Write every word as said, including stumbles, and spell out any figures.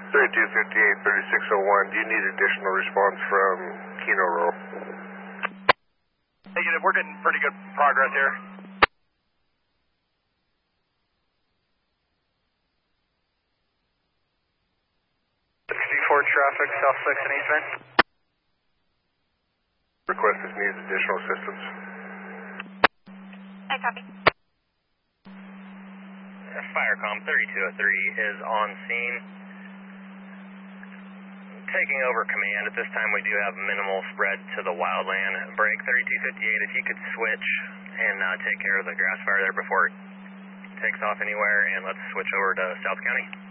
thirty-two fifty-eight, thirty-six oh one, do you need additional response from Keno Row? Negative, we're getting pretty good progress here. sixty-four traffic, South six and East Main. Request this needs additional assistance. I copy. Firecom thirty-two oh three is on scene. Taking over command. At this time we do have minimal spread to the wildland. Break thirty-two fifty-eight, if you could switch and uh, take care of the grass fire there before it takes off anywhere, and let's switch over to South County.